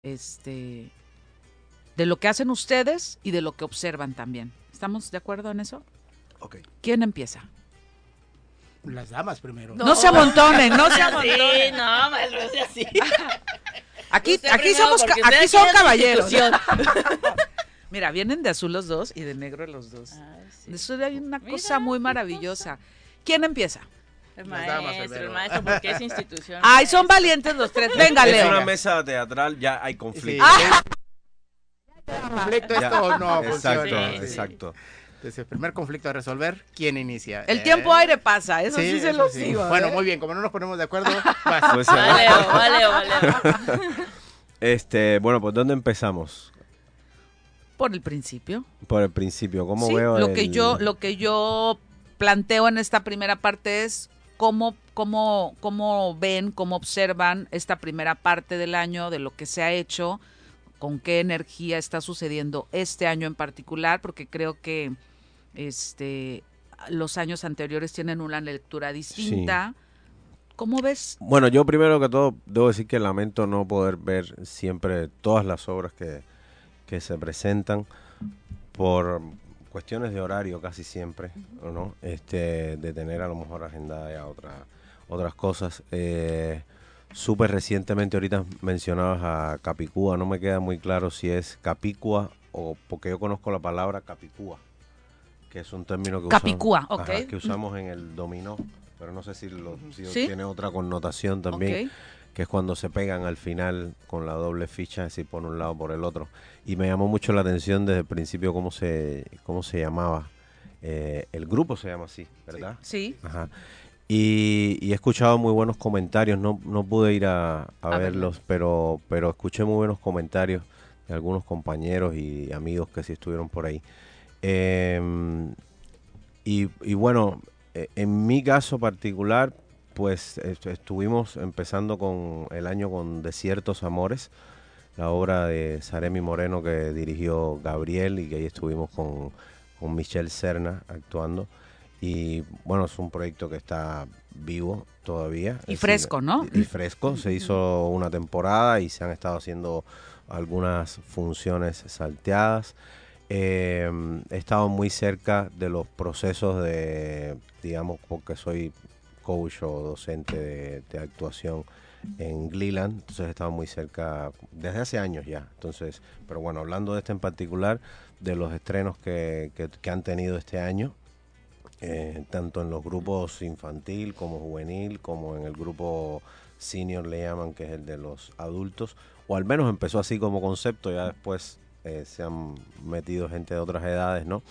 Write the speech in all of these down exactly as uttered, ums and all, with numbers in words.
este, de lo que hacen ustedes y de lo que observan también. ¿Estamos de acuerdo en eso? Ok. ¿Quién empieza? Las damas primero. No, no se amontonen, no se amontonen. Sí, no, maestro, es así. Aquí, Usted aquí primero, somos, porque ca- usted aquí aquí son es la caballeros. institución. Mira, vienen de azul los dos y de negro los dos. Ay, sí. Eso hay una Mira, cosa muy qué maravillosa. ¿Quién empieza? El Las damas maestro, el primero. maestro, porque es institución. Ay, son maestro. valientes los tres. Venga, Es Leo. una mesa teatral, ya hay conflicto. Ah. ¿Conflicto Ya. esto o no Exacto, funciona? Sí, sí. exacto. Entonces, el primer conflicto a resolver, ¿quién inicia? El Eh, tiempo aire pasa, eso sí, se eso los sí. digo. Bueno, ¿eh? muy bien, como no nos ponemos de acuerdo, vas. Pues, Vale, vale, vale. este, bueno, pues ¿dónde empezamos? Por el principio. Por el principio, ¿cómo Sí, veo lo el- que yo lo que yo planteo en esta primera parte es cómo cómo cómo ven, cómo observan esta primera parte del año, de lo que se ha hecho, con qué energía está sucediendo este año en particular, porque creo que este los años anteriores tienen una lectura distinta. ¿Cómo ves? Bueno, yo primero que todo debo decir que lamento no poder ver siempre todas las obras que, que se presentan por cuestiones de horario casi siempre, ¿no? Este, de tener a lo mejor agendada ya otra, otras cosas. Eh, Súper recientemente ahorita mencionabas a Capicúa, no me queda muy claro si es Capicúa o porque yo conozco la palabra Capicúa, que es un término que Capicúa, usamos, ok. ajá, que usamos en el dominó, pero no sé si, lo, si ¿Sí? tiene otra connotación también, Ok. que es cuando se pegan al final con la doble ficha, es decir, por un lado por el otro. Y me llamó mucho la atención desde el principio cómo se, cómo se llamaba. Eh, el grupo se llama así, ¿verdad? Sí. Ajá. Y, y he escuchado muy buenos comentarios, no, no pude ir a, a A verlos, pero, pero escuché muy buenos comentarios de algunos compañeros y amigos que sí estuvieron por ahí. Em, y, y bueno, eh, en mi caso particular, pues est- estuvimos empezando con el año con Desiertos Amores, la obra de Saremi Moreno que dirigió Gabriel y que ahí estuvimos con, con Michelle Serna actuando. Y bueno, es un proyecto que está vivo todavía. Y Es fresco, decir, ¿no? Y, y fresco. Se hizo una temporada y se han estado haciendo algunas funciones salteadas. Eh, he estado muy cerca de los procesos de, digamos, porque soy coach o docente de, de actuación en Gleeland, entonces he estado muy cerca desde hace años ya. Entonces, pero bueno, hablando de este en particular, de los estrenos que, que, que han tenido este año, eh, tanto en los grupos infantil como juvenil, como en el grupo senior le llaman, que es el de los adultos, o al menos empezó así como concepto, ya después eh, se han metido gente de otras edades, ¿no?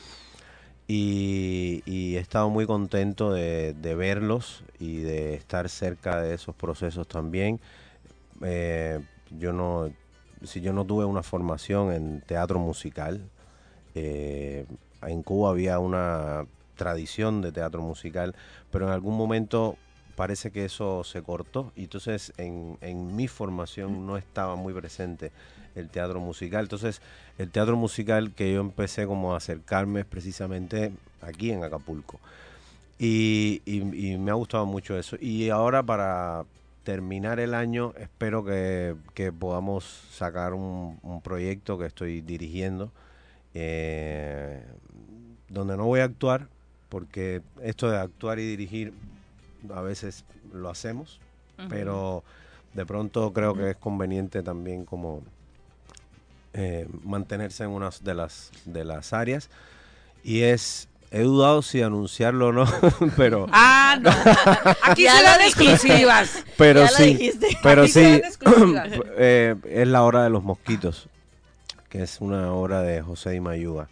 Y, y he estado muy contento de, de verlos y de estar cerca de esos procesos también. Eh, yo no, si yo no tuve una formación en teatro musical, eh, en Cuba había una tradición de teatro musical, pero en algún momento parece que eso se cortó y entonces en, en mi formación no estaba muy presente el teatro musical. Entonces el teatro musical que yo empecé como a acercarme es precisamente aquí en Acapulco y, y, y me ha gustado mucho eso. Y ahora para terminar el año espero que, que podamos sacar un, un proyecto que estoy dirigiendo, eh, donde no voy a actuar, porque esto de actuar y dirigir a veces lo hacemos, uh-huh. pero de pronto creo uh-huh. que es conveniente también como eh, mantenerse en una de las, de las áreas, y es, he dudado si anunciarlo o no, pero... Ah, no, aquí se dan exclusivas. Pero ya sí, pero aquí sí, eh, es La Hora de los Mosquitos, que es una obra de José Di Mayuga,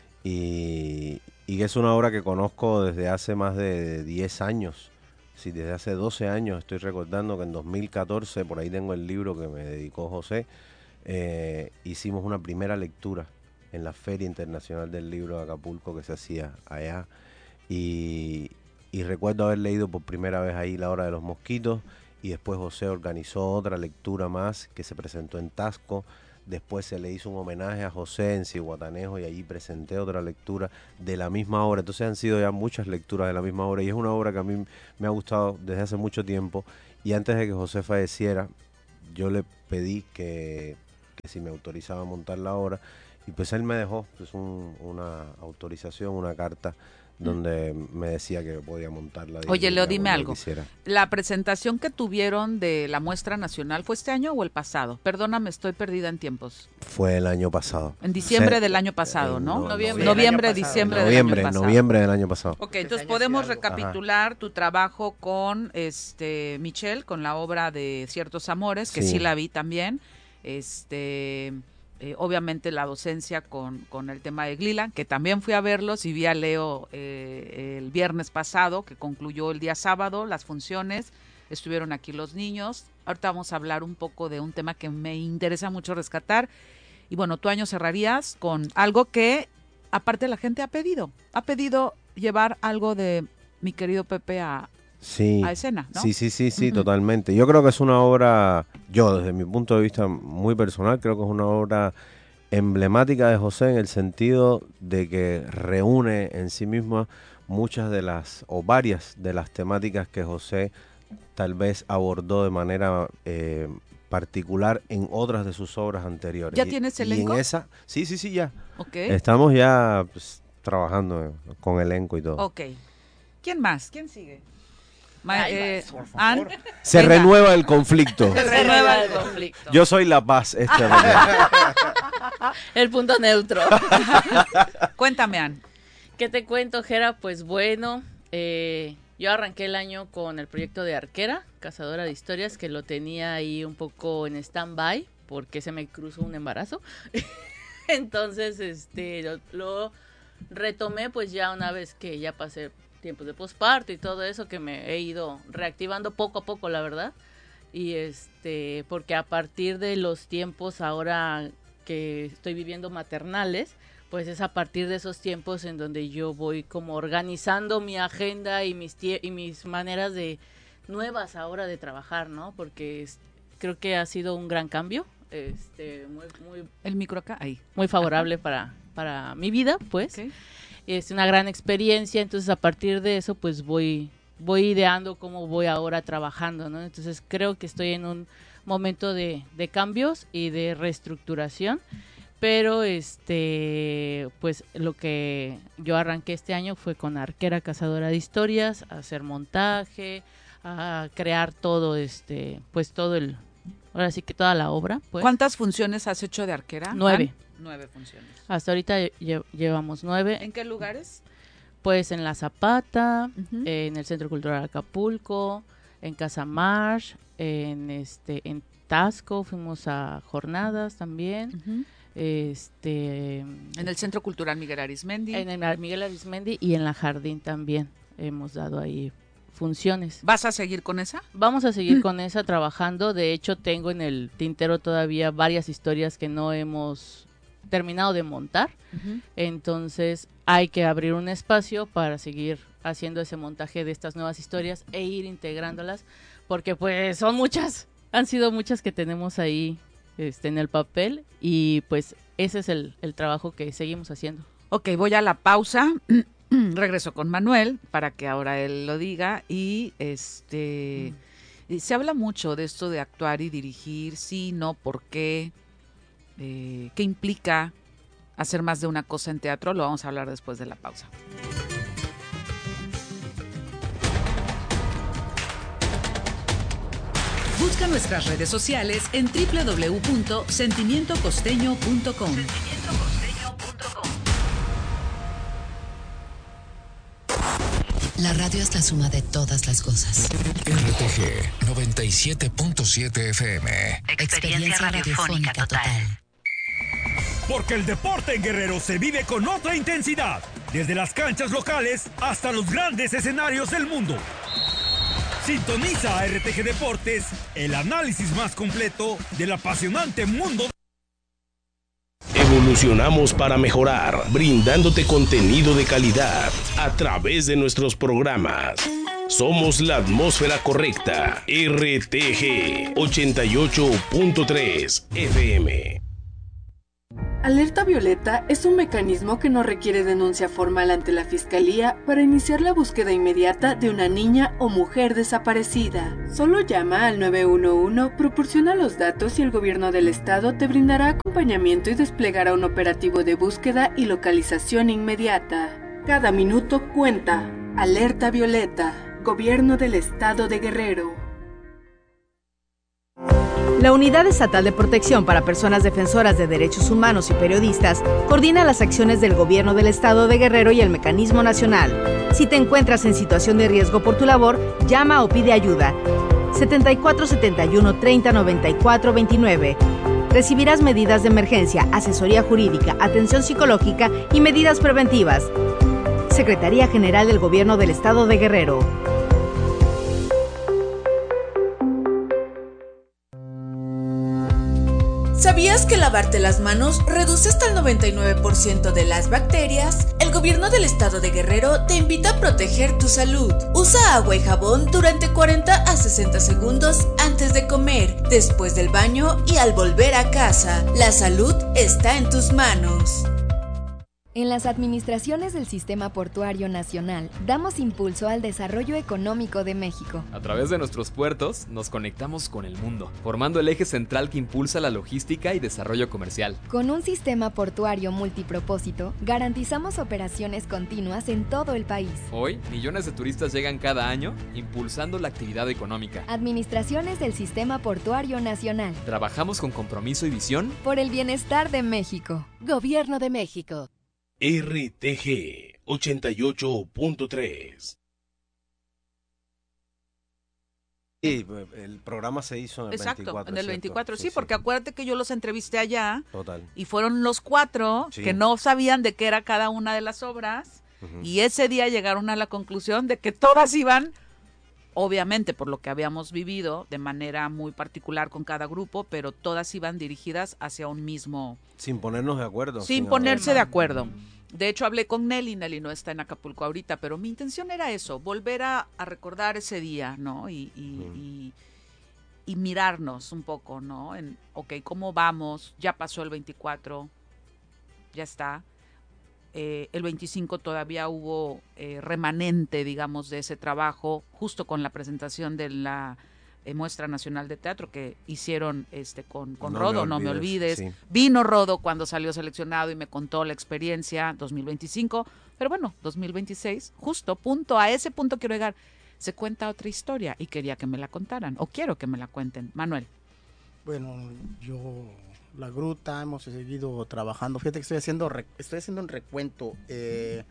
y, y que es una obra que conozco desde hace más de diez años, sí, desde hace doce años. Estoy recordando que en dos mil catorce, por ahí tengo el libro que me dedicó José, eh, hicimos una primera lectura en la Feria Internacional del Libro de Acapulco que se hacía allá, y, y recuerdo haber leído por primera vez ahí La Hora de los Mosquitos, y después José organizó otra lectura más que se presentó en Tasco. Después se le hizo un homenaje a José en Cihuatanejo y allí presenté otra lectura de la misma obra. Entonces han sido ya muchas lecturas de la misma obra y es una obra que a mí me ha gustado desde hace mucho tiempo. Y antes de que José falleciera, yo le pedí que, que si me autorizaba a montar la obra. Y pues él me dejó pues un, una autorización, una carta donde me decía que podía montarla. Oye, Leo, dime algo. Quisiera. ¿La presentación que tuvieron de la muestra nacional fue este año o el pasado? Perdóname, estoy perdida en tiempos. Fue el año pasado. En diciembre Se, del año pasado, ¿no? no noviembre, sí, noviembre año diciembre pasado. del noviembre, año pasado. noviembre del año pasado. Ok, Este entonces año podemos sí algo. recapitular tu trabajo con este Michelle, con la obra de Ciertos Amores, que sí, Sí. la vi también. Este, eh, obviamente la docencia con, con el tema de Glilan, que también fui a verlos y vi a Leo eh, el viernes pasado, que concluyó el día sábado las funciones. Estuvieron aquí los niños. Ahorita vamos a hablar un poco de un tema que me interesa mucho rescatar. Y bueno, tu año cerrarías con algo que, aparte, la gente ha pedido. Ha pedido llevar algo de mi querido Pepe a, Sí, a escena, ¿no? sí, sí, sí, sí, Ujú. totalmente. Yo creo que es una obra, yo desde mi punto de vista muy personal, creo que es una obra emblemática de José en el sentido de que reúne en sí misma muchas de las, o varias de las temáticas que José tal vez abordó de manera eh, particular en otras de sus obras anteriores. ¿Ya Y- tienes y elenco? en esa, sí, sí, sí, ya. Ok. Estamos ya pues, trabajando con elenco y todo. Ok. ¿Quién más? ¿Quién sigue? Ma- Ay, eh, por favor. Ann, Se venga. renueva el conflicto. Se renueva el conflicto. Yo soy la paz este año. El punto neutro. Cuéntame, Ann. ¿Qué te cuento, Jera? Pues bueno, eh, yo arranqué el año con el proyecto de Arquera, Cazadora de Historias, que lo tenía ahí un poco en stand-by porque se me cruzó un embarazo. Entonces, este, lo, lo retomé pues ya una vez que ya pasé tiempos de posparto y todo eso, que me he ido reactivando poco a poco, la verdad. Y este, porque a partir de los tiempos ahora que estoy viviendo maternales, pues es a partir de esos tiempos en donde yo voy como organizando mi agenda y mis tie- y mis maneras de nuevas ahora de trabajar, ¿no? Porque es- creo que ha sido un gran cambio, este, muy muy El micro acá, ahí. muy favorable para para mi vida, pues. Ok. Es una gran experiencia, entonces a partir de eso pues voy voy ideando cómo voy ahora trabajando, ¿no? Entonces creo que estoy en un momento de, de cambios y de reestructuración, pero este pues lo que yo arranqué este año fue con Arquera Cazadora de Historias, a hacer montaje, a crear todo este, pues todo el, ahora sí que toda la obra, pues. ¿Cuántas funciones has hecho de arquera? Nueve. Ann? Nueve funciones. Hasta ahorita lle- llevamos nueve. ¿En qué lugares? Pues en La Zapata, Ujú. eh, en el Centro Cultural Acapulco, en Casa Marsh, en este, en Tasco fuimos a jornadas también, Ujú. este, En el Centro Cultural Miguel Arismendi. en el Miguel Arismendi y en la Jardín también hemos dado ahí funciones. ¿Vas a seguir con esa? Vamos a seguir con esa trabajando. De hecho, tengo en el tintero todavía varias historias que no hemos terminado de montar. Ujú. Entonces hay que abrir un espacio para seguir haciendo ese montaje de estas nuevas historias e ir integrándolas, porque pues son muchas, han sido muchas que tenemos ahí este, en el papel, y pues ese es el, el trabajo que seguimos haciendo. Ok, voy a la pausa. Regreso con Manuel para que ahora él lo diga. Y este y se habla mucho de esto de actuar y dirigir, sí, no, por qué, eh, qué implica hacer más de una cosa en teatro. Lo vamos a hablar después de la pausa. Busca nuestras redes sociales en doble u doble u doble u punto sentimiento costeño punto com. La radio es la suma de todas las cosas. R T G noventa y siete punto siete F M. Experiencia radiofónica total. Porque el deporte en Guerrero se vive con otra intensidad, desde las canchas locales hasta los grandes escenarios del mundo. Sintoniza a R T G Deportes, el análisis más completo del apasionante mundo. Evolucionamos para mejorar, brindándote contenido de calidad a través de nuestros programas. Somos la atmósfera correcta. R T G ochenta y ocho punto tres F M. Alerta Violeta es un mecanismo que no requiere denuncia formal ante la Fiscalía para iniciar la búsqueda inmediata de una niña o mujer desaparecida. Solo llama al nueve uno uno, proporciona los datos y el gobierno del estado te brindará acompañamiento y desplegará un operativo de búsqueda y localización inmediata. Cada minuto cuenta. Alerta Violeta, Gobierno del Estado de Guerrero. La Unidad Estatal de Protección para Personas Defensoras de Derechos Humanos y Periodistas coordina las acciones del Gobierno del Estado de Guerrero y el Mecanismo Nacional. Si te encuentras en situación de riesgo por tu labor, llama o pide ayuda. setenta y cuatro setenta y uno treinta noventa y cuatro veintinueve. Recibirás medidas de emergencia, asesoría jurídica, atención psicológica y medidas preventivas. Secretaría General del Gobierno del Estado de Guerrero. ¿Sabías que lavarte las manos reduce hasta el noventa y nueve por ciento de las bacterias? El Gobierno del Estado de Guerrero te invita a proteger tu salud. Usa agua y jabón durante cuarenta a sesenta segundos antes de comer, después del baño y al volver a casa. La salud está en tus manos. En las administraciones del Sistema Portuario Nacional, damos impulso al desarrollo económico de México. A través de nuestros puertos, nos conectamos con el mundo, formando el eje central que impulsa la logística y desarrollo comercial. Con un sistema portuario multipropósito, garantizamos operaciones continuas en todo el país. Hoy, millones de turistas llegan cada año, impulsando la actividad económica. Administraciones del Sistema Portuario Nacional. Trabajamos con compromiso y visión por el bienestar de México. Gobierno de México. R T G ochenta y ocho punto tres. Sí, el programa se hizo en el Exacto, veinticuatro. en el veinticuatro, sí, sí, sí, porque acuérdate que yo los entrevisté allá. Total. Y fueron los cuatro sí. que no sabían de qué era cada una de las obras. Uh-huh. Y ese día llegaron a la conclusión de que todas iban, obviamente por lo que habíamos vivido, de manera muy particular con cada grupo, pero todas iban dirigidas hacia un mismo... Sin ponernos de acuerdo. Sin, sin ponerse haber... de acuerdo. De hecho, hablé con Nelly, Nelly no está en Acapulco ahorita, pero mi intención era eso, volver a, a recordar ese día, ¿no? Y, y, mm. y, y mirarnos un poco, ¿no? En, ok, ¿cómo vamos? Ya pasó el veinticuatro, ya está. Eh, el veinticinco todavía hubo eh, remanente, digamos, de ese trabajo, justo con la presentación de la eh, Muestra Nacional de Teatro que hicieron este con, con no Rodo, me no me olvides. Sí. Vino Rodo cuando salió seleccionado y me contó la experiencia dos mil veinticinco, pero bueno, dos mil veintiséis, justo, punto, a ese punto quiero llegar. Se cuenta otra historia y quería que me la contaran, o quiero que me la cuenten. Manuel. Bueno, yo... La Gruta, hemos seguido trabajando. Fíjate que estoy haciendo estoy haciendo un recuento. Eh,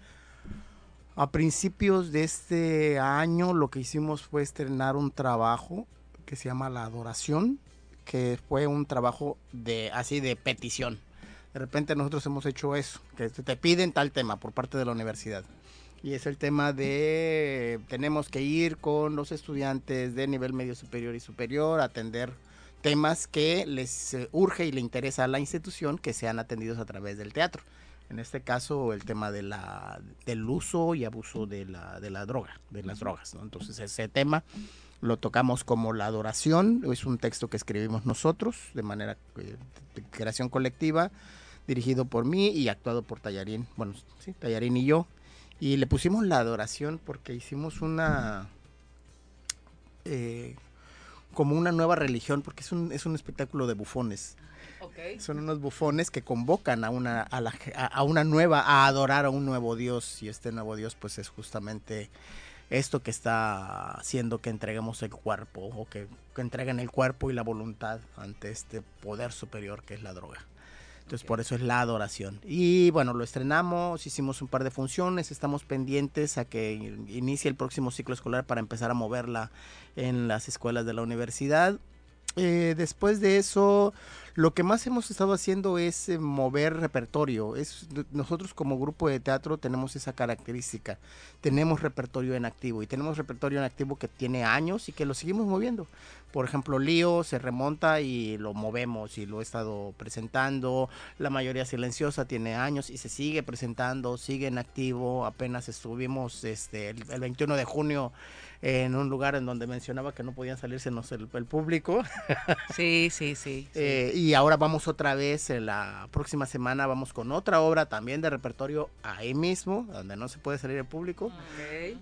a principios de este año lo que hicimos fue estrenar un trabajo que se llama La Adoración, que fue un trabajo de así de petición. De repente nosotros hemos hecho eso, que te piden tal tema por parte de la universidad. Y es el tema de tenemos que ir con los estudiantes de nivel medio superior y superior a atender temas que les eh, urge y le interesa a la institución que sean atendidos a través del teatro. En este caso, el tema de la del uso y abuso de la de la droga, de las drogas, ¿no? Entonces, ese tema lo tocamos como La Adoración. Es un texto que escribimos nosotros de manera eh, de creación colectiva, dirigido por mí y actuado por Tallarín, bueno, sí, Tallarín y yo. Y le pusimos La Adoración porque hicimos una... Eh, como una nueva religión, porque es un es un espectáculo de bufones. Okay. Son unos bufones que convocan a una a, la, a, a una nueva, a adorar a un nuevo Dios, y este nuevo Dios pues es justamente esto que está haciendo que entreguemos el cuerpo, o que, que entreguen el cuerpo y la voluntad ante este poder superior que es la droga. Entonces, okay, por eso es La Adoración. Y bueno, lo estrenamos, hicimos un par de funciones, estamos pendientes a que inicie el próximo ciclo escolar para empezar a moverla en las escuelas de la universidad. Eh, después de eso, lo que más hemos estado haciendo es eh, mover repertorio. Es, nosotros como grupo de teatro tenemos esa característica, tenemos repertorio en activo, y tenemos repertorio en activo que tiene años y que lo seguimos moviendo. Por ejemplo, Lío se remonta y lo movemos y lo he estado presentando. La Mayoría Silenciosa tiene años y se sigue presentando, sigue en activo. Apenas estuvimos este el, el veintiuno de junio en un lugar en donde mencionaba que no podían salirse el, el público. Sí, sí, sí. Eh, y ahora vamos otra vez, en la próxima semana vamos con otra obra también de repertorio ahí mismo, donde no se puede salir el público. Okay.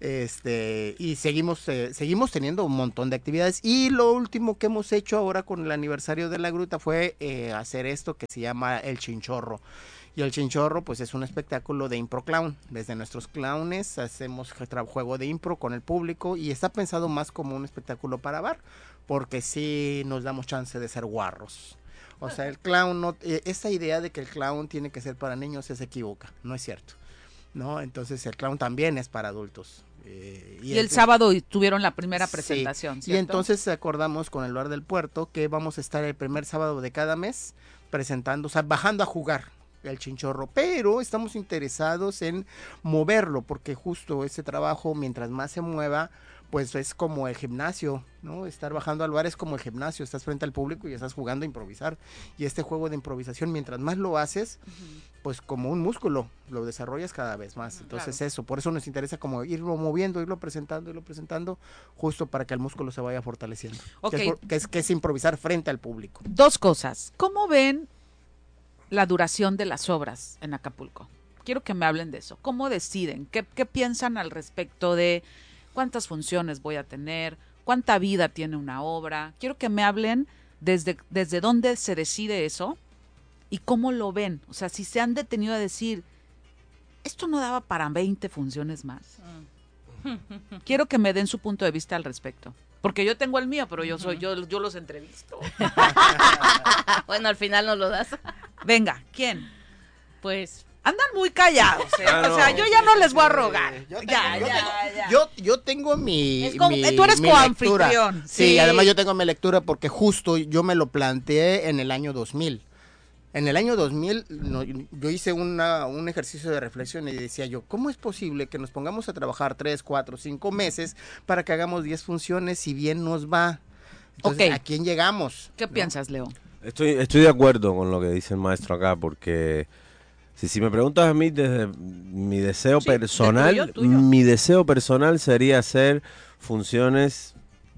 Este, y seguimos eh, seguimos teniendo un montón de actividades, y lo último que hemos hecho ahora con el aniversario de la gruta fue eh, hacer esto que se llama el Chinchorro. Y el Chinchorro pues es un espectáculo de impro clown. Desde nuestros clownes hacemos juego de impro con el público, y está pensado más como un espectáculo para bar, porque sí nos damos chance de ser guarros. O sea, el clown, no, eh, esa idea de que el clown tiene que ser para niños se equivoca, no es cierto, ¿no? Entonces el clown también es para adultos. Eh, y, y el, el sábado tuvieron la primera presentación, sí, ¿cierto? Y entonces acordamos con el Bar del Puerto que vamos a estar el primer sábado de cada mes presentando, o sea, bajando a jugar el Chinchorro, pero estamos interesados en moverlo, porque justo ese trabajo, mientras más se mueva, pues es como el gimnasio, ¿no? Estar bajando al bar es como el gimnasio, estás frente al público y estás jugando a improvisar, y este juego de improvisación, mientras más lo haces, uh-huh. pues como un músculo, lo desarrollas cada vez más, entonces claro. Eso, por eso nos interesa como irlo moviendo, irlo presentando, irlo presentando, justo para que el músculo se vaya fortaleciendo, okay. que, es, que, es, que es improvisar frente al público. Dos cosas, ¿cómo ven la duración de las obras en Acapulco? Quiero que me hablen de eso, ¿cómo deciden? ¿Qué, qué piensan al respecto de cuántas funciones voy a tener, cuánta vida tiene una obra? Quiero que me hablen desde, desde dónde se decide eso y cómo lo ven. O sea, si se han detenido a decir, esto no daba para veinte funciones más. Mm. Quiero que me den su punto de vista al respecto. Porque yo tengo el mío, pero yo soy, yo, yo los entrevisto. Bueno, al final nos lo das. Venga, ¿quién? Pues... Andan muy callados, ¿eh? Ah, no, o sea, yo ya no les voy a rogar. Yo tengo, ya, yo, ya, tengo, ya. Yo, yo tengo mi, como, mi Tú eres mi coanfitrión. Sí, sí, además yo tengo mi lectura porque justo yo me lo planteé en el año dos mil. En el año dos mil no, yo hice una, un ejercicio de reflexión y decía yo, ¿cómo es posible que nos pongamos a trabajar tres, cuatro, cinco meses para que hagamos diez funciones si bien nos va? Entonces, okay. ¿a quién llegamos? ¿Qué ¿no? piensas, Leo? Estoy, estoy de acuerdo con lo que dice el maestro acá, porque si, si me preguntas a mí desde mi deseo sí, personal, tuyo, tuyo. mi deseo personal sería hacer funciones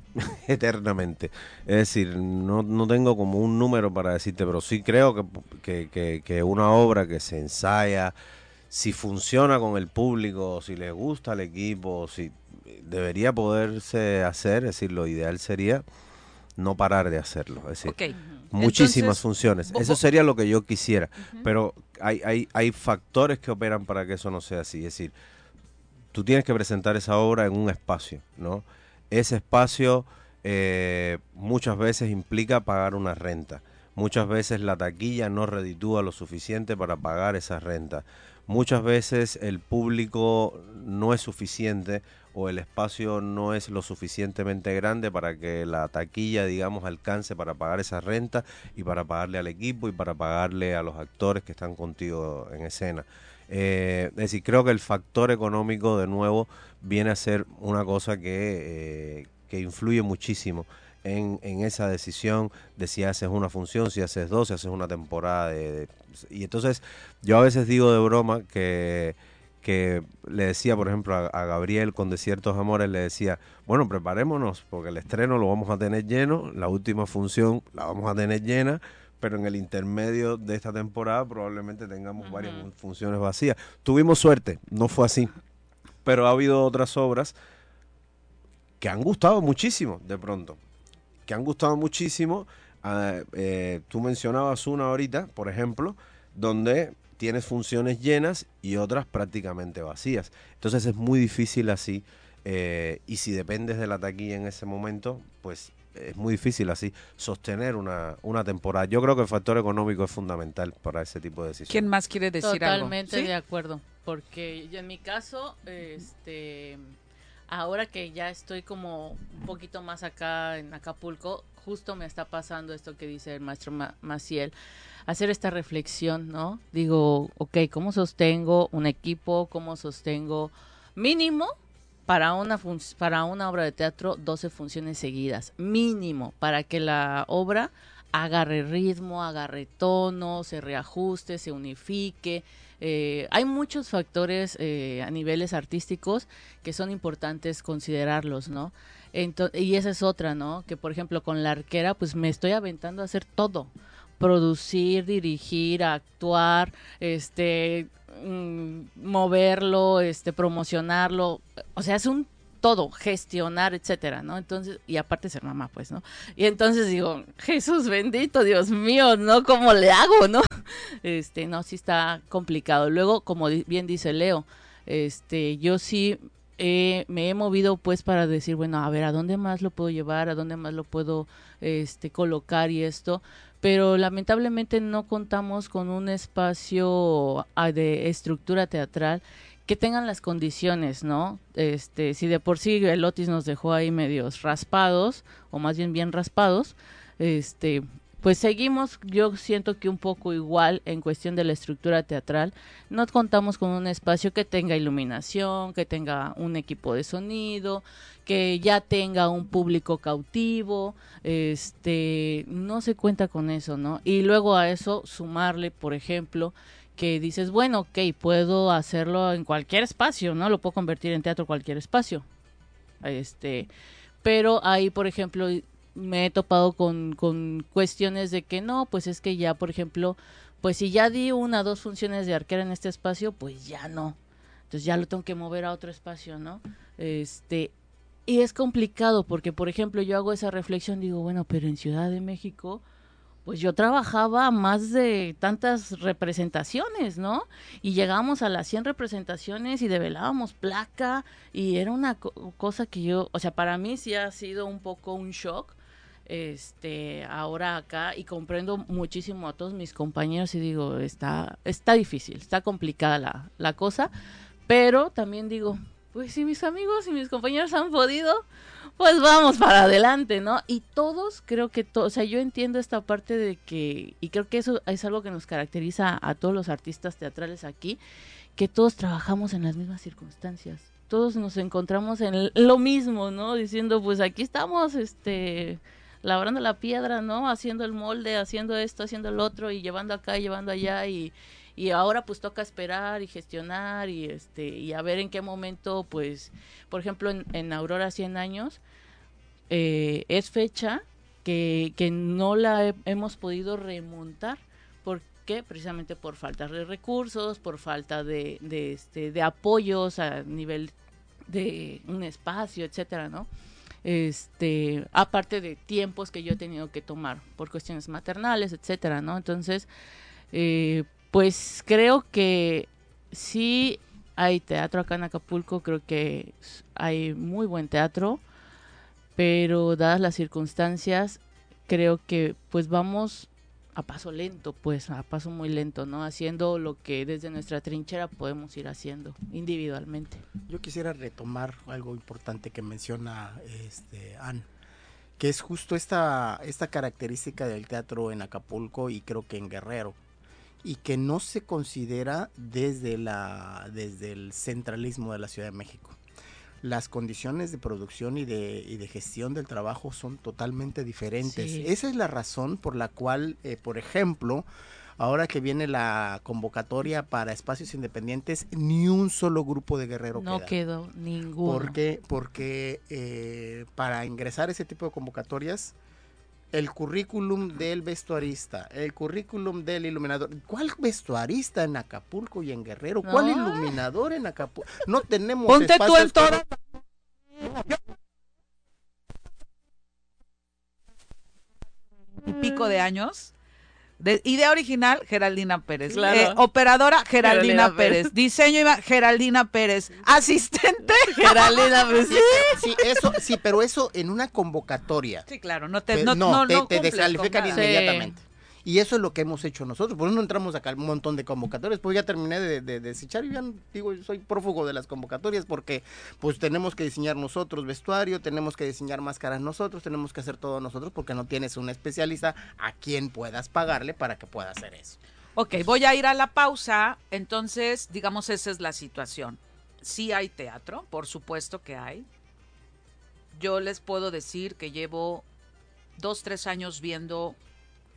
eternamente. Es decir, no, no tengo como un número para decirte, pero sí creo que, que, que, que una obra que se ensaya, si funciona con el público, si le gusta al equipo, si debería poderse hacer, es decir, lo ideal sería no parar de hacerlo, es decir, okay. muchísimas Entonces, funciones. bo- Eso sería lo que yo quisiera, uh-huh. pero hay, hay, hay factores que operan para que eso no sea así. Es decir, tú tienes que presentar esa obra en un espacio, ¿no? Ese espacio eh, muchas veces implica pagar una renta. Muchas veces la taquilla no reditúa lo suficiente para pagar esa renta. Muchas veces el público no es suficiente o el espacio no es lo suficientemente grande para que la taquilla, digamos, alcance para pagar esa renta y para pagarle al equipo y para pagarle a los actores que están contigo en escena. Eh, es decir, creo que el factor económico, de nuevo, viene a ser una cosa que, eh, que influye muchísimo en, en esa decisión de si haces una función, si haces dos, si haces una temporada. De, de, y entonces yo a veces digo de broma que... que le decía, por ejemplo, a, a Gabriel con Desiertos Amores, le decía, bueno, preparémonos, porque el estreno lo vamos a tener lleno, la última función la vamos a tener llena, pero en el intermedio de esta temporada probablemente tengamos uh-huh. varias funciones vacías. Tuvimos suerte, no fue así, pero ha habido otras obras que han gustado muchísimo, de pronto, que han gustado muchísimo. Uh, eh, tú mencionabas una ahorita, por ejemplo, donde tienes funciones llenas y otras prácticamente vacías. Entonces es muy difícil así, eh, y si dependes de la taquilla en ese momento, pues es muy difícil así sostener una, una temporada. Yo creo que el factor económico es fundamental para ese tipo de decisiones. ¿Quién más quiere decir Totalmente algo? Totalmente ¿Sí? de acuerdo, porque yo en mi caso, este, ahora que ya estoy como un poquito más acá en Acapulco, justo me está pasando esto que dice el maestro Ma- Maciel, hacer esta reflexión, ¿no? Digo, ok, ¿cómo sostengo un equipo? ¿Cómo sostengo mínimo para una fun- para una obra de teatro doce funciones seguidas? Mínimo, para que la obra agarre ritmo, agarre tono, se reajuste, se unifique. Eh, hay muchos factores eh, a niveles artísticos que son importantes considerarlos, ¿no? Entonces, y esa es otra, ¿no? Que por ejemplo con La Arquera, pues me estoy aventando a hacer todo. Producir, dirigir, actuar, este, mmm, moverlo, este, promocionarlo. O sea, es un todo, gestionar, etcétera, ¿no? Entonces, y aparte ser mamá, pues, ¿no? Y entonces digo, Jesús bendito, Dios mío, ¿no? ¿Cómo le hago, no? Este, no, sí está complicado. Luego, como bien dice Leo, este, yo sí eh, me he movido, pues, para decir, bueno, a ver, ¿a dónde más lo puedo llevar? ¿A dónde más lo puedo, este, colocar y esto? Pero lamentablemente no contamos con un espacio de estructura teatral que tengan las condiciones, ¿no? Este, si de por sí el Otis nos dejó ahí medios raspados, o más bien bien raspados, este, pues seguimos, yo siento que un poco igual en cuestión de la estructura teatral. No contamos con un espacio que tenga iluminación, que tenga un equipo de sonido, que ya tenga un público cautivo, este, no se cuenta con eso, ¿no? Y luego a eso sumarle, por ejemplo, que dices, bueno, ok, puedo hacerlo en cualquier espacio, ¿no? Lo puedo convertir en teatro cualquier espacio. Este, pero ahí, por ejemplo, me he topado con, con cuestiones de que no, pues es que ya, por ejemplo, pues si ya di una o dos funciones de Arquera en este espacio, pues ya no. Entonces ya lo tengo que mover a otro espacio, ¿no? Este, y es complicado porque, por ejemplo, yo hago esa reflexión, digo, bueno, pero en Ciudad de México, pues yo trabajaba más de tantas representaciones, ¿no? Y llegábamos a las cien representaciones y develábamos placa y era una co- cosa que yo, o sea, para mí sí ha sido un poco un shock, este, ahora acá, y comprendo muchísimo a todos mis compañeros y digo, está, está difícil, está complicada la, la cosa, pero también digo, pues si mis amigos y mis compañeros han podido, pues vamos para adelante, ¿no? Y todos, creo que todos, o sea, yo entiendo esta parte de que, y creo que eso es algo que nos caracteriza a todos los artistas teatrales aquí, que todos trabajamos en las mismas circunstancias, todos nos encontramos en lo mismo, ¿no? Diciendo, pues aquí estamos, este, labrando la piedra, ¿no? Haciendo el molde, haciendo esto, haciendo el otro, y llevando acá, y llevando allá, y... Y ahora pues toca esperar y gestionar y este y a ver en qué momento, pues, por ejemplo, en, en Aurora cien años, eh, es fecha que, que no la he, hemos podido remontar. ¿Por qué? Precisamente por falta de recursos, por falta de, de, este, de apoyos a nivel de un espacio, etcétera, ¿no? Este, aparte de tiempos que yo he tenido que tomar por cuestiones maternales, etcétera, ¿no? Entonces, eh, pues creo que sí hay teatro acá en Acapulco, creo que hay muy buen teatro, pero dadas las circunstancias, creo que pues vamos a paso lento, pues a paso muy lento, ¿no? Haciendo lo que desde nuestra trinchera podemos ir haciendo individualmente. Yo quisiera retomar algo importante que menciona este Ann, que es justo esta, esta característica del teatro en Acapulco y creo que en Guerrero, y que no se considera desde la desde el centralismo de la Ciudad de México. Las condiciones de producción y de, y de gestión del trabajo son totalmente diferentes. Sí. Esa es la razón por la cual, eh, por ejemplo, ahora que viene la convocatoria para espacios independientes, ni un solo grupo de Guerrero no queda. quedó ninguno. ¿Por qué? Porque eh, para ingresar a ese tipo de convocatorias, el currículum del vestuarista, el currículum del iluminador. ¿Cuál vestuarista en Acapulco y en Guerrero? ¿Cuál no. iluminador en Acapulco? No tenemos Ponte tú en toda... y pico de años. De, idea original, Geraldina Pérez. Claro. Eh, operadora, Geraldina, Geraldina Pérez. Pérez. Diseño, Geraldina Pérez. Asistente, Geraldina Pérez. Sí, sí, eso, sí, pero eso en una convocatoria. Sí, claro, no te, no, no, no, te, no te descalifican con inmediatamente. Sí. Y eso es lo que hemos hecho nosotros. Por eso no entramos acá un montón de convocatorias. Pues ya terminé de, de, de desechar y ya digo, soy prófugo de las convocatorias porque pues tenemos que diseñar nosotros vestuario, tenemos que diseñar máscaras nosotros, tenemos que hacer todo nosotros porque no tienes un especialista a quien puedas pagarle para que pueda hacer eso. Ok, voy a ir a la pausa. Entonces, digamos, esa es la situación. Sí hay teatro, por supuesto que hay. Yo les puedo decir que llevo dos, tres años viendo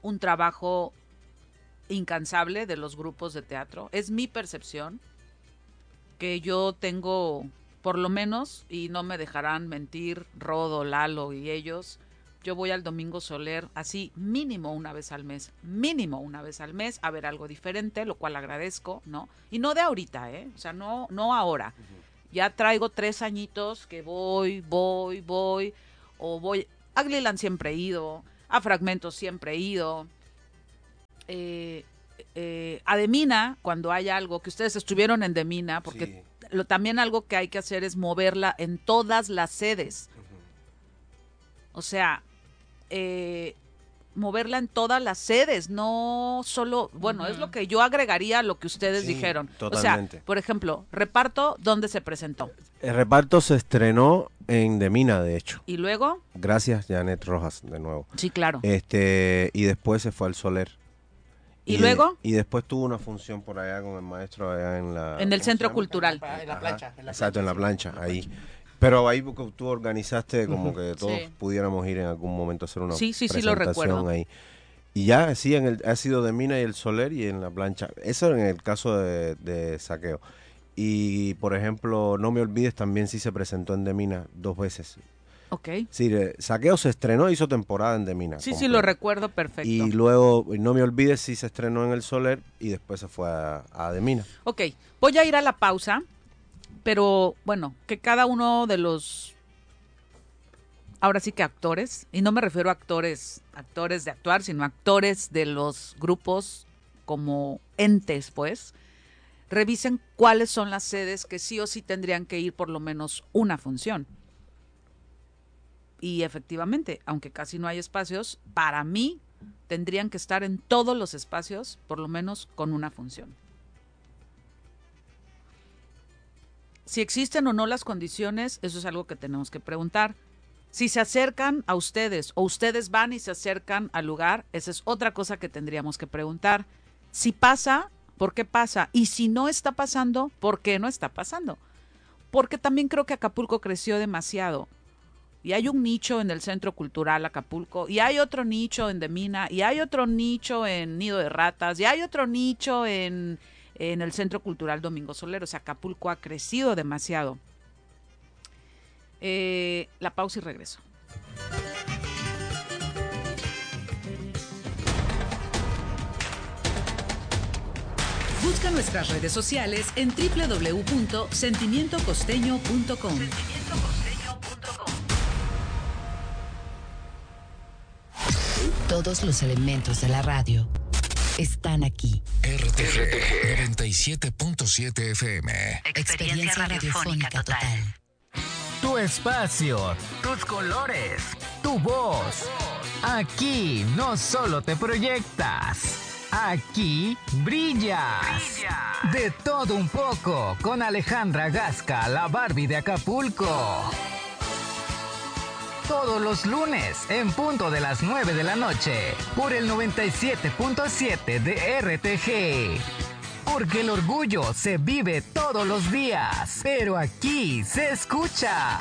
un trabajo incansable de los grupos de teatro. Es mi percepción que yo tengo, por lo menos, y no me dejarán mentir Rodo, Lalo y ellos, yo voy al Domingo Soler así mínimo una vez al mes, mínimo una vez al mes, a ver algo diferente, lo cual agradezco, ¿no? Y no de ahorita, ¿eh? O sea, no, no ahora. Uh-huh. Ya traigo tres añitos que voy, voy, voy, o voy, a Gliland siempre he ido, a Fragmentos siempre he ido, eh, eh, a Demina, cuando hay algo, que ustedes estuvieron en Demina, porque sí. lo, también algo que hay que hacer es moverla en todas las sedes. Uh-huh. O sea, eh, moverla en todas las sedes, no solo, bueno, uh-huh. es lo que yo agregaría a lo que ustedes sí, dijeron. Totalmente. O sea, por ejemplo, reparto, ¿dónde se presentó? El reparto se estrenó en Demina, de hecho. ¿Y luego? Gracias, Janet Rojas, de nuevo. Sí, claro. Este, y después se fue al Soler. ¿Y, ¿Y luego? De, y después tuvo una función por allá con el maestro allá en la... En el Centro Cultural. En la plancha. En la Exacto, plancha, en la sí, plancha, en la ahí. plancha. Pero ahí porque tú organizaste como uh-huh. que todos sí. pudiéramos ir en algún momento a hacer una sí, sí, presentación sí, lo recuerdo. ahí. Y ya, sí, en el, ha sido de Mina y el Soler y en la plancha. Eso en el caso de, de Saqueo. Y, por ejemplo, No Me Olvides también sí se presentó en Demina dos veces. Ok. Sí, de, Saqueo se estrenó, hizo temporada en Demina. Sí, completa. sí, lo recuerdo perfecto. Y luego No Me Olvides sí se estrenó en el Soler y después se fue a, a Demina. Ok, voy a ir a la pausa, pero bueno, que cada uno de los... Ahora sí que actores, y no me refiero a actores, actores de actuar, sino actores de los grupos como entes, pues, revisen cuáles son las sedes que sí o sí tendrían que ir por lo menos una función. Y efectivamente, aunque casi no hay espacios, para mí tendrían que estar en todos los espacios, por lo menos con una función. Si existen o no las condiciones, eso es algo que tenemos que preguntar. Si se acercan a ustedes o ustedes van y se acercan al lugar, esa es otra cosa que tendríamos que preguntar. Si pasa, ¿por qué pasa? Y si no está pasando, ¿por qué no está pasando? Porque también creo que Acapulco creció demasiado. Y hay un nicho en el Centro Cultural Acapulco, y hay otro nicho en Demina, y hay otro nicho en Nido de Ratas, y hay otro nicho en, en el Centro Cultural Domingo Soler. O sea, Acapulco ha crecido demasiado. Eh, la pausa y regreso. Busca nuestras redes sociales en doble u doble u doble u punto sentimiento costeño punto com. Todos los elementos de la radio están aquí. R T G noventa y siete punto siete F M. Experiencia radiofónica total. Tu espacio, tus colores, tu voz. Aquí no solo te proyectas, aquí brillas. De todo un poco con Alejandra Gasca, la Barbie de Acapulco. Todos los lunes en punto de las nueve de la noche por el noventa y siete punto siete de R T G. Porque el orgullo se vive todos los días, pero aquí se escucha.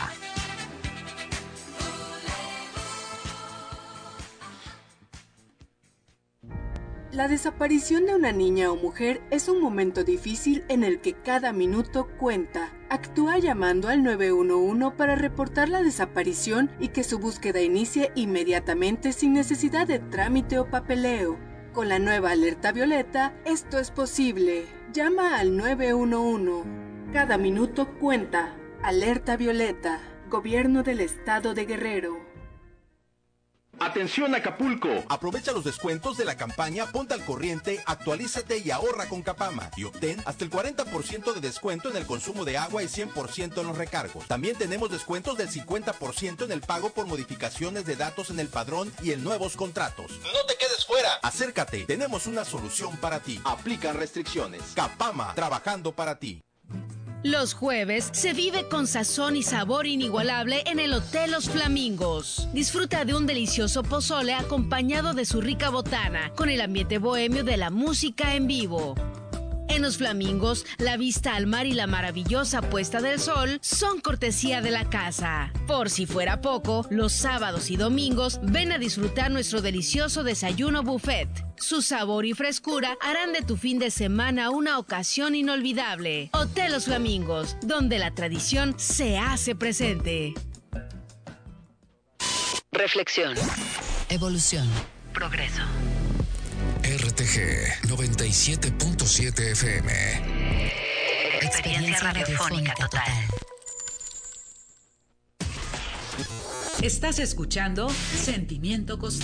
La desaparición de una niña o mujer es un momento difícil en el que cada minuto cuenta. Actúa llamando al nueve uno uno para reportar la desaparición y que su búsqueda inicie inmediatamente sin necesidad de trámite o papeleo. Con la nueva alerta violeta, esto es posible. Llama al nueve uno uno. Cada minuto cuenta. Alerta violeta. Gobierno del Estado de Guerrero. Atención Acapulco, aprovecha los descuentos de la campaña Ponte al Corriente, actualízate y ahorra con Capama y obtén hasta el cuarenta por ciento de descuento en el consumo de agua y cien por ciento en los recargos. También tenemos descuentos del cincuenta por ciento en el pago por modificaciones de datos en el padrón y en nuevos contratos. No te quedes fuera, acércate, tenemos una solución para ti. Aplican restricciones. Capama, trabajando para ti. Los jueves se vive con sazón y sabor inigualable en el Hotel Los Flamingos. Disfruta de un delicioso pozole acompañado de su rica botana, con el ambiente bohemio de la música en vivo. En Los Flamingos, la vista al mar y la maravillosa puesta del sol son cortesía de la casa. Por si fuera poco, los sábados y domingos ven a disfrutar nuestro delicioso desayuno buffet. Su sabor y frescura harán de tu fin de semana una ocasión inolvidable. Hotel Los Flamingos, donde la tradición se hace presente. Reflexión. Evolución. Progreso. R T G noventa y siete punto siete F M. Experiencia radiofónica total. Estás escuchando Sentimiento Costeño.